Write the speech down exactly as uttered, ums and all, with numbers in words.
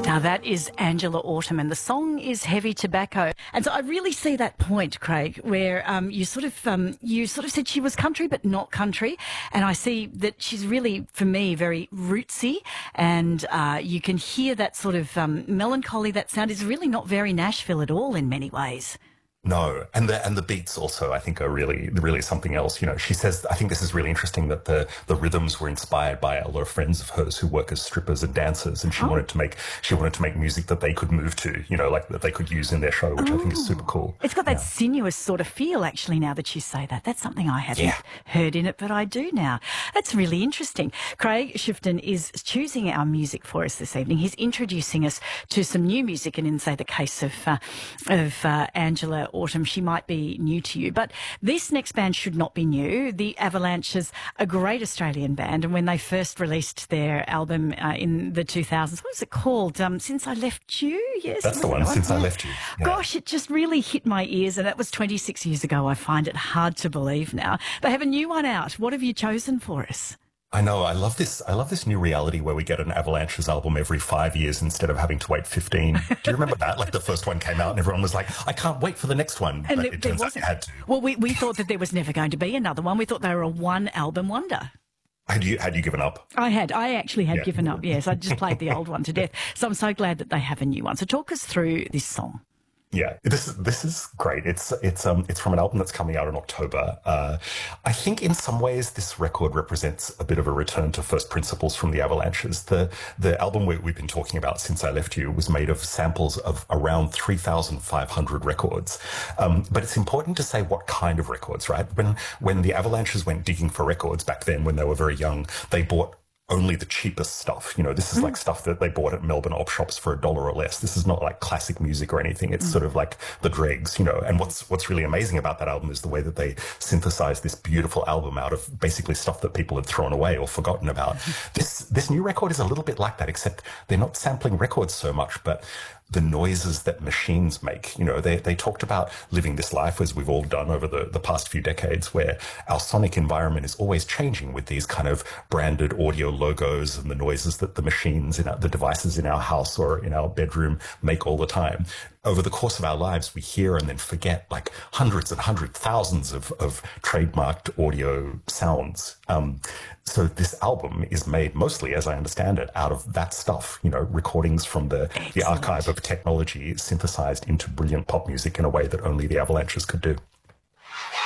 Now that is Angela Autumn, and the song is Heavy Tobacco. And so I really see that point, Craig, where um, you sort of um, you sort of said she was country but not country, and I see that she's really, for me, very rootsy, and uh, you can hear that sort of um, melancholy. That sound is really not very Nashville at all in many ways. No, and the and the beats also, I think, are really really something else. You know, she says, I think this is really interesting, that the the rhythms were inspired by a lot of friends of hers who work as strippers and dancers, and she oh. wanted to make she wanted to make music that they could move to, you know, like that they could use in their show, which oh. I think is super cool. It's got that yeah. sinuous sort of feel, actually. Now that you say that, that's something I hadn't yeah. heard in it, but I do now. That's really interesting. Craig Shifton is choosing our music for us this evening. He's introducing us to some new music, and in say the case of uh, of uh, Angela Autumn, she might be new to you, but this next band should not be new. The Avalanches, a great Australian band, and when they first released their album uh, in the two thousands, what was it called? Um, Since I Left You? Yes, that's the one. Since I Left You. Yeah. Gosh, it just really hit my ears, and that was twenty-six years ago. I find it hard to believe now. They have a new one out. What have you chosen for us? I know. I love this. I love this new reality where we get an Avalanches album every five years instead of having to wait fifteen. Do you remember that? Like the first one came out and everyone was like, I can't wait for the next one. And but it, it there turns wasn't. out you had to. Well, we, we thought that there was never going to be another one. We thought they were a one album wonder. Had you, had you given up? I had. I actually had yeah. given up, yes. I just played the old one to death. So I'm so glad that they have a new one. So talk us through this song. Yeah, this is this is great. It's it's um it's from an album that's coming out in October. Uh, I think in some ways this record represents a bit of a return to first principles from the Avalanches. The the album we, we've been talking about, Since I Left You, was made of samples of around three thousand five hundred records. Um, but it's important to say what kind of records, right? When when the Avalanches went digging for records back then, when they were very young, they bought only the cheapest stuff. You know, this is mm. like stuff that they bought at Melbourne op shops for a dollar or less. This is not like classic music or anything. It's mm. sort of like the dregs, you know. And what's what's really amazing about that album is the way that they synthesized this beautiful album out of basically stuff that people had thrown away or forgotten about. Mm. This this new record is a little bit like that, except they're not sampling records so much, but the noises that machines make. You know, they they talked about living this life, as we've all done over the, the past few decades, where our sonic environment is always changing with these kind of branded audio logos and the noises that the machines in our, the devices in our house or in our bedroom make all the time. Over the course of our lives, we hear and then forget like hundreds and hundreds, thousands of, of trademarked audio sounds. Um, so this album is made mostly, as I understand it, out of that stuff, you know, recordings from the, the archive of technology synthesized into brilliant pop music in a way that only the Avalanches could do.